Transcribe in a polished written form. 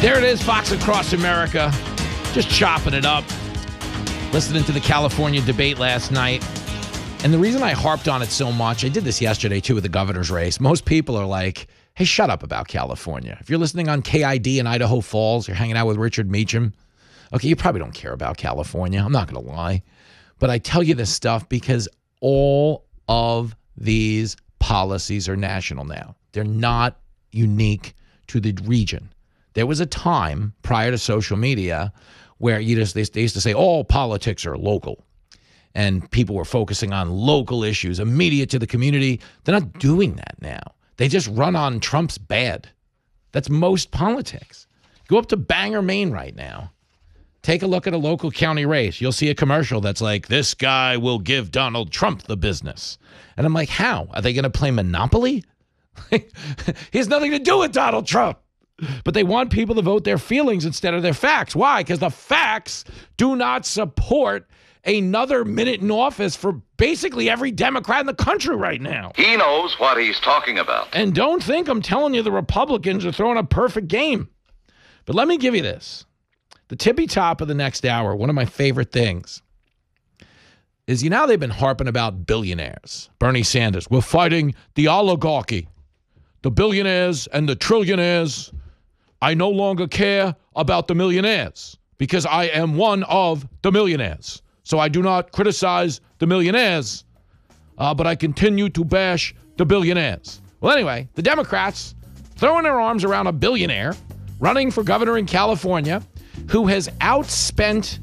There it is, Fox Across America. Just chopping it up. Listening to the California debate last night. And the reason I harped on it so much, I did this yesterday too with the governor's race. Most people are like, hey, shut up about California. If you're listening on KID in Idaho Falls, you're hanging out with Richard Meacham, okay, you probably don't care about California. I'm not going to lie. But I tell you this stuff because all of these policies are national now. They're not unique to the region. There was a time prior to social media where they used to say all politics are local. And people were focusing on local issues, immediate to the community. They're not doing that now. They just run on Trump's bad. That's most politics. Go up to Bangor, Maine right now. Take a look at a local county race. You'll see a commercial that's like, this guy will give Donald Trump the business. And I'm like, how? Are they going to play Monopoly? He has nothing to do with Donald Trump. But they want people to vote their feelings instead of their facts. Why? Because the facts do not support another minute in office for basically every Democrat in the country right now. He knows what he's talking about. And don't think I'm telling you the Republicans are throwing a perfect game. But let me give you this. The tippy top of the next hour, one of my favorite things, is they've been harping about billionaires. Bernie Sanders, we're fighting the oligarchy, the billionaires and the trillionaires. I no longer care about the millionaires because I am one of the millionaires. So I do not criticize the millionaires, but I continue to bash the billionaires. Well, anyway, the Democrats throwing their arms around a billionaire running for governor in California who has outspent